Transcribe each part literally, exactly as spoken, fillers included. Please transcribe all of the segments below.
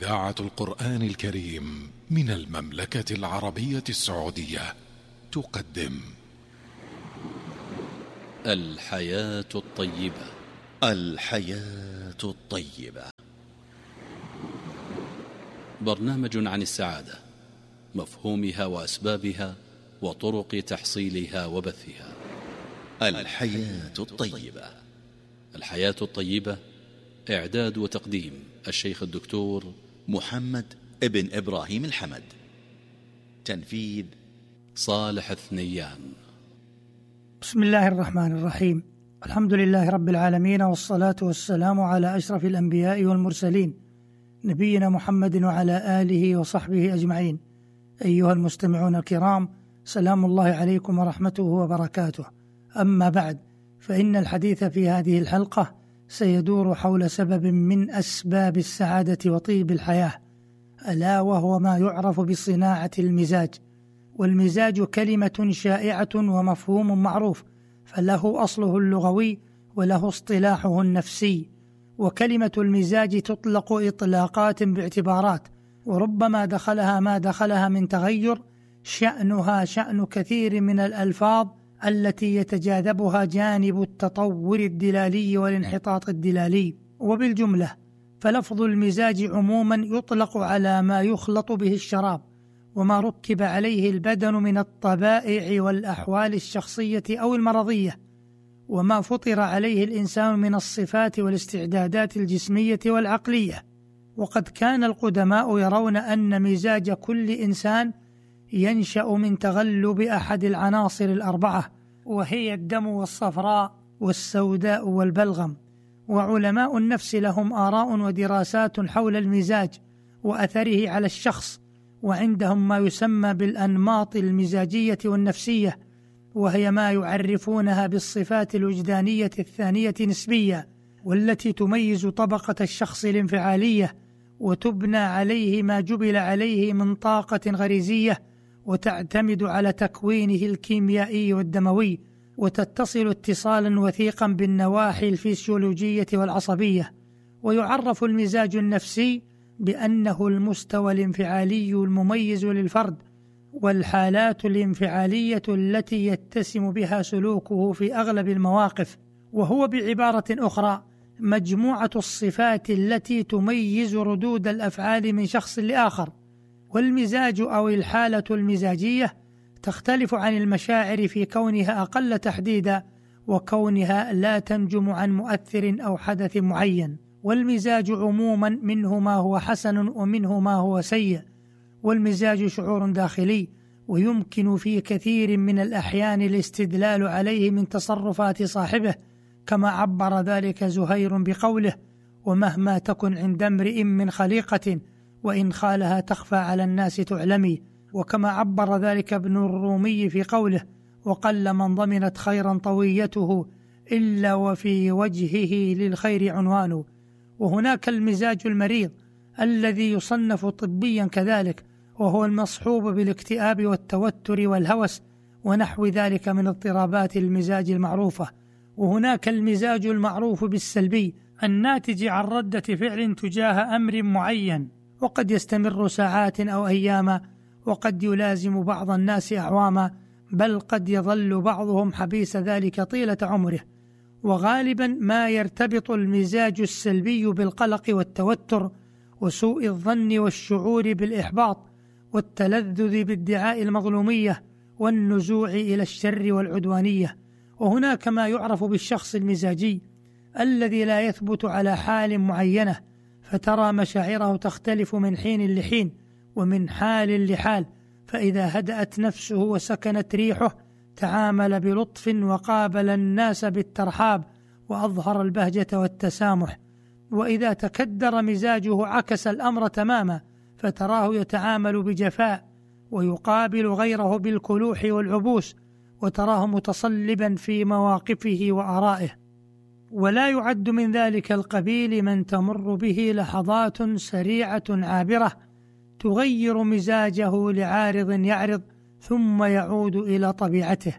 إذاعة القرآن الكريم من المملكة العربية السعودية تقدم الحياة الطيبة. الحياة الطيبة، برنامج عن السعادة، مفهومها وأسبابها وطرق تحصيلها وبثها. الحياة الطيبة. الحياة الطيبة، إعداد وتقديم الشيخ الدكتور محمد ابن إبراهيم الحمد، تنفيذ صالح الثنيان. بسم الله الرحمن الرحيم. الحمد لله رب العالمين، والصلاة والسلام على أشرف الأنبياء والمرسلين، نبينا محمد وعلى آله وصحبه أجمعين. أيها المستمعون الكرام، سلام الله عليكم ورحمته وبركاته. أما بعد، فإن الحديث في هذه الحلقة سيدور حول سبب من أسباب السعادة وطيب الحياة، ألا وهو ما يعرف بصناعة المزاج. والمزاج كلمة شائعة ومفهوم معروف، فله أصله اللغوي وله اصطلاحه النفسي. وكلمة المزاج تطلق إطلاقات باعتبارات، وربما دخلها ما دخلها من تغير شأنها شأن كثير من الألفاظ التي يتجاذبها جانب التطور الدلالي والانحطاط الدلالي. وبالجملة فلفظ المزاج عموما يطلق على ما يخلط به الشراب، وما ركب عليه البدن من الطبائع والأحوال الشخصية أو المرضية، وما فطر عليه الإنسان من الصفات والاستعدادات الجسمية والعقلية. وقد كان القدماء يرون أن مزاج كل إنسان ينشأ من تغلب أحد العناصر الأربعة، وهي الدم والصفراء والسوداء والبلغم. وعلماء النفس لهم آراء ودراسات حول المزاج وأثره على الشخص، وعندهم ما يسمى بالأنماط المزاجية والنفسية، وهي ما يعرفونها بالصفات الوجدانية الثانية نسبية، والتي تميز طبقة الشخص الانفعالية، وتبنى عليه ما جبل عليه من طاقة غريزية، وتعتمد على تكوينه الكيميائي والدموي، وتتصل اتصالا وثيقا بالنواحي الفسيولوجية والعصبية. ويعرف المزاج النفسي بأنه المستوى الانفعالي المميز للفرد، والحالات الانفعالية التي يتسم بها سلوكه في أغلب المواقف. وهو بعبارة أخرى مجموعة الصفات التي تميز ردود الأفعال من شخص لآخر. والمزاج أو الحالة المزاجية تختلف عن المشاعر في كونها أقل تحديدا، وكونها لا تنجم عن مؤثر أو حدث معين. والمزاج عموما منه ما هو حسن ومنه ما هو سيء. والمزاج شعور داخلي، ويمكن في كثير من الأحيان الاستدلال عليه من تصرفات صاحبه، كما عبر ذلك زهير بقوله: ومهما تكن عند امرئ من خليقة وإن خالها تخفى على الناس تعلمي. وكما عبر ذلك ابن الرومي في قوله: وقل من ضمنت خيرا طويته إلا وفي وجهه للخير عنوان. وهناك المزاج المريض الذي يصنف طبيا كذلك، وهو المصحوب بالاكتئاب والتوتر والهوس ونحو ذلك من اضطرابات المزاج المعروفة. وهناك المزاج المعروف بالسلبي الناتج عن ردة فعل تجاه أمر معين، وقد يستمر ساعات أو أياما، وقد يلازم بعض الناس أعواما، بل قد يظل بعضهم حبيس ذلك طيلة عمره. وغالبا ما يرتبط المزاج السلبي بالقلق والتوتر وسوء الظن والشعور بالإحباط والتلذذ بادعاء المظلومية والنزوع إلى الشر والعدوانية. وهناك ما يعرف بالشخص المزاجي الذي لا يثبت على حال معينة، فترى مشاعره تختلف من حين لحين ومن حال لحال، فإذا هدأت نفسه وسكنت ريحه تعامل بلطف وقابل الناس بالترحاب وأظهر البهجة والتسامح. وإذا تكدر مزاجه عكس الأمر تماما، فتراه يتعامل بجفاء ويقابل غيره بالكلوح والعبوس، وتراه متصلبا في مواقفه وآرائه. ولا يعد من ذلك القبيل من تمر به لحظات سريعة عابرة تغير مزاجه لعارض يعرض ثم يعود إلى طبيعته،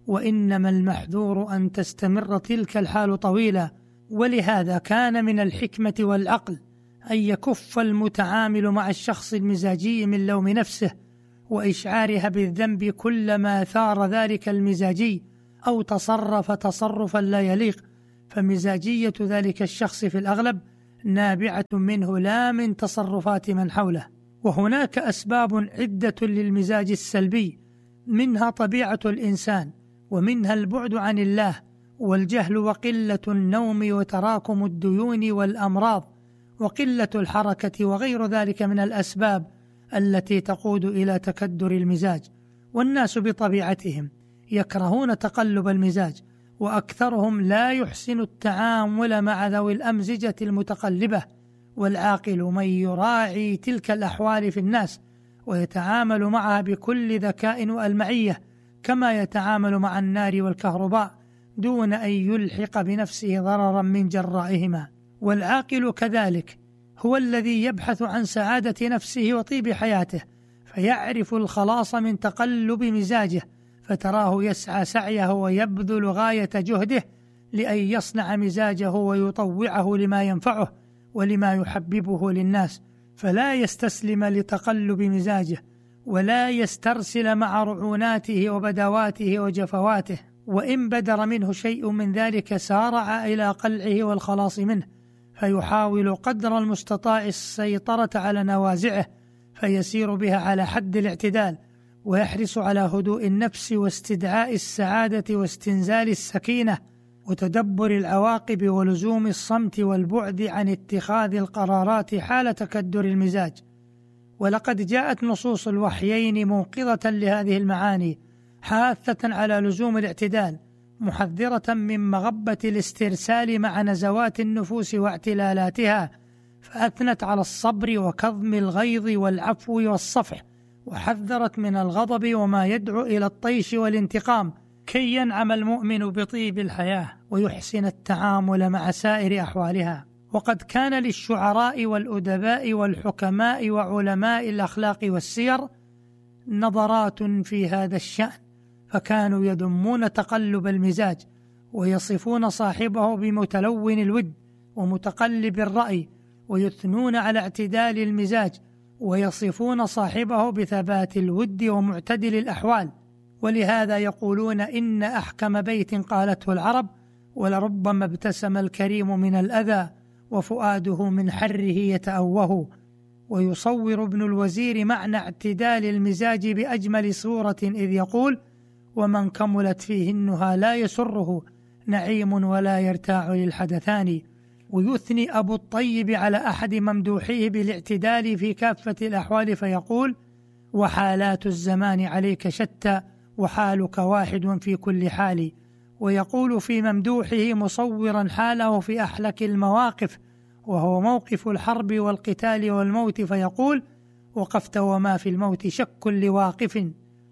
وإنما المحذور أن تستمر تلك الحال طويلة. ولهذا كان من الحكمة والعقل أن يكف المتعامل مع الشخص المزاجي من لوم نفسه وإشعارها بالذنب كلما ثار ذلك المزاجي أو تصرف تصرفا لا يليق، فمزاجية ذلك الشخص في الأغلب نابعة منه لا من تصرفات من حوله. وهناك أسباب عدة للمزاج السلبي، منها طبيعة الإنسان، ومنها البعد عن الله والجهل وقلة النوم وتراكم الديون والأمراض وقلة الحركة وغير ذلك من الأسباب التي تقود إلى تكدر المزاج. والناس بطبيعتهم يكرهون تقلب المزاج، وأكثرهم لا يحسن التعامل مع ذوي الأمزجة المتقلبة، والعاقل من يراعي تلك الأحوال في الناس ويتعامل معها بكل ذكاء وألمعية كما يتعامل مع النار والكهرباء دون أن يلحق بنفسه ضررا من جرائهما. والعاقل كذلك هو الذي يبحث عن سعادة نفسه وطيب حياته، فيعرف الخلاص من تقلب مزاجه، فتراه يسعى سعيه ويبذل غاية جهده لأن يصنع مزاجه ويطوعه لما ينفعه ولما يحببه للناس، فلا يستسلم لتقلب مزاجه ولا يسترسل مع رعوناته وبدواته وجفواته، وإن بدر منه شيء من ذلك سارع إلى قلعه والخلاص منه، فيحاول قدر المستطاع السيطرة على نوازعه فيسير بها على حد الاعتدال، ويحرص على هدوء النفس واستدعاء السعادة واستنزال السكينة وتدبر العواقب ولزوم الصمت والبعد عن اتخاذ القرارات حال تكدر المزاج. ولقد جاءت نصوص الوحيين موقظة لهذه المعاني، حاثة على لزوم الاعتدال، محذرة من مغبة الاسترسال مع نزوات النفوس واعتلالاتها، فأثنت على الصبر وكظم الغيظ والعفو والصفح، وحذرت من الغضب وما يدعو إلى الطيش والانتقام، كي ينعم المؤمن بطيب الحياة ويحسن التعامل مع سائر أحوالها. وقد كان للشعراء والأدباء والحكماء وعلماء الأخلاق والسير نظرات في هذا الشأن، فكانوا يذمون تقلب المزاج ويصفون صاحبه بمتلون الود ومتقلب الرأي، ويثنون على اعتدال المزاج ويصفون صاحبه بثبات الود ومعتدل الأحوال. ولهذا يقولون إن أحكم بيت قالته العرب: ولربما ابتسم الكريم من الأذى وفؤاده من حره يتأوه. ويصور ابن الوزير معنى اعتدال المزاج بأجمل صورة إذ يقول: ومن كملت فيه النهى لا يسره نعيم ولا يرتاع للحدثان. ويثني أبو الطيب على أحد ممدوحيه بالاعتدال في كافة الأحوال فيقول: وحالات الزمان عليك شتى وحالك واحد في كل حال. ويقول في ممدوحه مصورا حاله في أحلك المواقف وهو موقف الحرب والقتال والموت فيقول: وقفت وما في الموت شك لواقف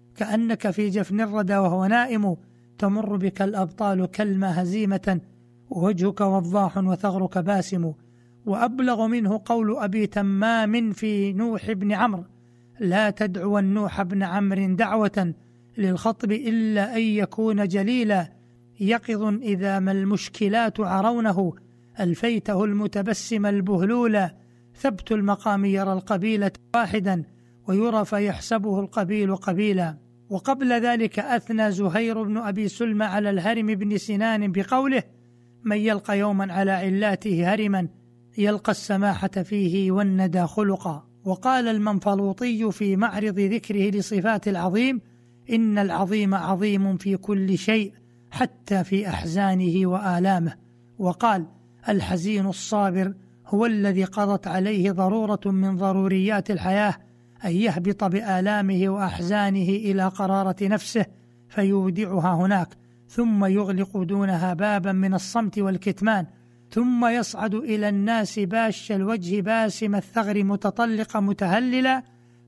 كأنك في جفن الردى وهو نائم تمر بك الأبطال كالما هزيمة ووجهك وضاح وثغرك باسم. وأبلغ منه قول أبي تمام في نوح بن عمرو: لا تدعو النوح بن عمرو دعوة للخطب إلا أن يكون جليلا يقظ إذا ما المشكلات عرونه ألفيته المتبسم البهلولا ثبت المقام يرى القبيلة واحدا ويرى فيحسبه القبيل قبيلا. وقبل ذلك أثنى زهير بن أبي سلمى على الهرم بن سنان بقوله: من يلقى يوما على علاته هرما يلقى السماحة فيه والندى خلقا. وقال المنفلوطي في معرض ذكره لصفات العظيم: إن العظيم عظيم في كل شيء حتى في أحزانه وآلامه. وقال: الحزين الصابر هو الذي قضت عليه ضرورة من ضروريات الحياة أن يهبط بآلامه وأحزانه إلى قرارة نفسه فيودعها هناك، ثم يغلق دونها بابا من الصمت والكتمان، ثم يصعد إلى الناس باش الوجه باسم الثغر متطلق متهللا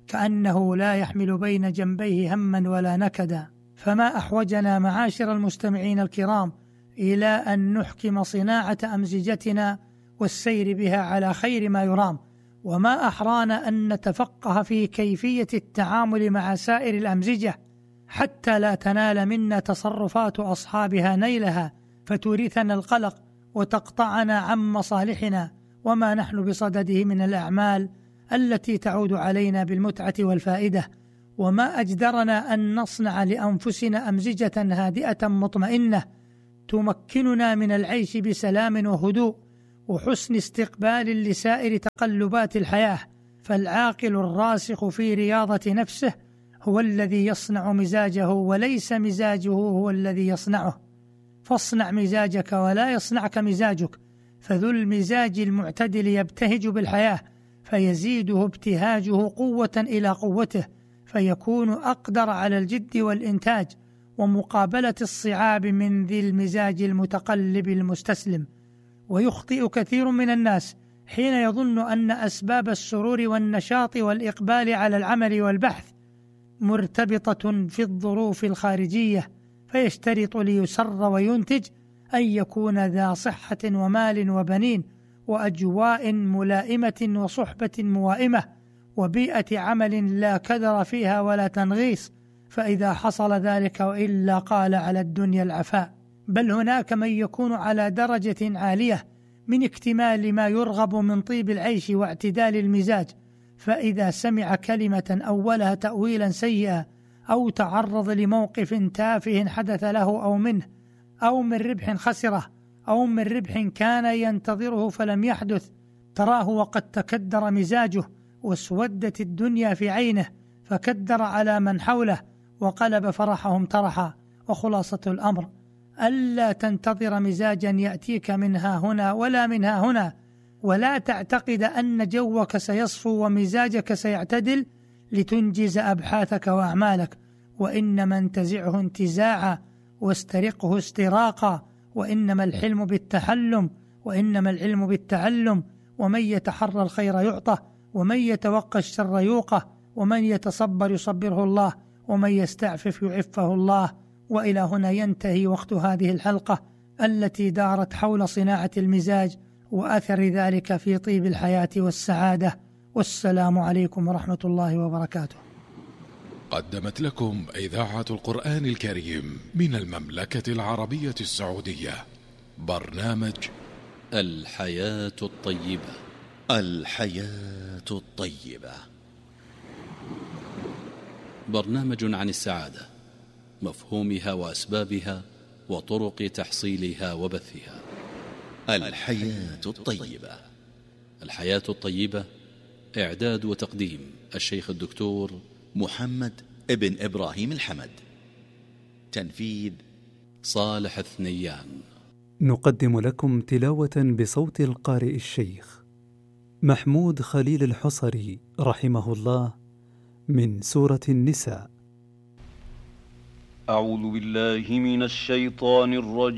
كأنه لا يحمل بين جنبيه هما ولا نكدا. فما أحوجنا معاشر المستمعين الكرام إلى أن نحكم صناعة أمزجتنا والسير بها على خير ما يرام، وما أحرانا أن نتفقه في كيفية التعامل مع سائر الأمزجة حتى لا تنال منا تصرفات أصحابها نيلها فتورثنا القلق وتقطعنا عن مصالحنا وما نحن بصدده من الأعمال التي تعود علينا بالمتعة والفائدة. وما أجدرنا أن نصنع لأنفسنا أمزجة هادئة مطمئنة تمكننا من العيش بسلام وهدوء وحسن استقبال لسائر تقلبات الحياة. فالعاقل الراسخ في رياضة نفسه هو الذي يصنع مزاجه، وليس مزاجه هو الذي يصنعه. فاصنع مزاجك ولا يصنعك مزاجك، فذو المزاج المعتدل يبتهج بالحياة فيزيده ابتهاجه قوة إلى قوته، فيكون أقدر على الجد والإنتاج ومقابلة الصعاب من ذي المزاج المتقلب المستسلم. ويخطئ كثير من الناس حين يظن أن أسباب السرور والنشاط والإقبال على العمل والبحث مرتبطة في الظروف الخارجية، فيشترط ليسر وينتج أن يكون ذا صحة ومال وبنين وأجواء ملائمة وصحبة موائمة وبيئة عمل لا كدر فيها ولا تنغيص، فإذا حصل ذلك وإلا قال على الدنيا العفاء. بل هناك من يكون على درجة عالية من اكتمال ما يرغب من طيب العيش واعتدال المزاج، فإذا سمع كلمة أولها تأويلا سيئا أو تعرض لموقف تافه حدث له أو منه أو من ربح خسره أو من ربح كان ينتظره فلم يحدث، تراه وقد تكدر مزاجه واسودت الدنيا في عينه فكدر على من حوله وقلب فرحهم ترحا. وخلاصة الأمر ألا تنتظر مزاجا يأتيك منها هنا ولا منها هنا، ولا تعتقد أن جوك سيصفو ومزاجك سيعتدل لتنجز أبحاثك وأعمالك، وإنما انتزعه انتزاعا واسترقه استراقا، وإنما الحلم بالتحلم وإنما العلم بالتعلم. ومن يتحرى الخير يعطى ومن يتوقى الشر يوقى ومن يتصبر يصبره الله ومن يستعفف يعفه الله. وإلى هنا ينتهي وقت هذه الحلقة التي دارت حول صناعة المزاج وأثر ذلك في طيب الحياة والسعادة. والسلام عليكم ورحمة الله وبركاته. قدمت لكم إذاعة القرآن الكريم من المملكة العربية السعودية برنامج الحياة الطيبة. الحياة الطيبة، برنامج عن السعادة، مفهومها وأسبابها وطرق تحصيلها وبثها. الحياة الطيبة. الحياة الطيبة، إعداد وتقديم الشيخ الدكتور محمد ابن إبراهيم الحمد. تنفيذ صالح الثنيان. نقدم لكم تلاوة بصوت القارئ الشيخ محمود خليل الحصري رحمه الله من سورة النساء. أعوذ بالله من الشيطان الرجيم.